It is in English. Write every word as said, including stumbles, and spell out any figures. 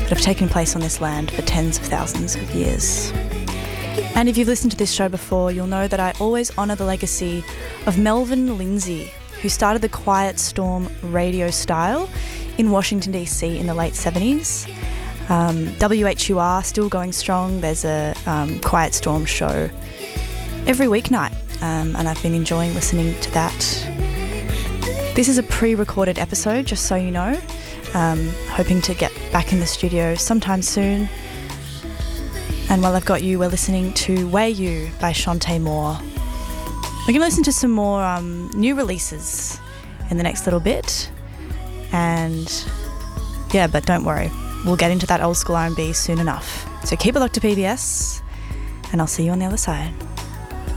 that have taken place on this land for tens of thousands of years. And if you've listened to this show before, you'll know that I always honour the legacy of Melvin Lindsay, who started the Quiet Storm radio style in Washington D C in the late seventies. Um, W H U R still going strong. There's a um, Quiet Storm show every weeknight, um, and I've been enjoying listening to that. This is a pre-recorded episode, just so you know. Um, hoping to get back in the studio sometime soon. And while I've got you, we're listening to Way You by Shantae Moore. We're going to listen to some more um, new releases in the next little bit. And yeah, but don't worry, we'll get into that old school R and B soon enough. So keep it locked to P B S, and I'll see you on the other side.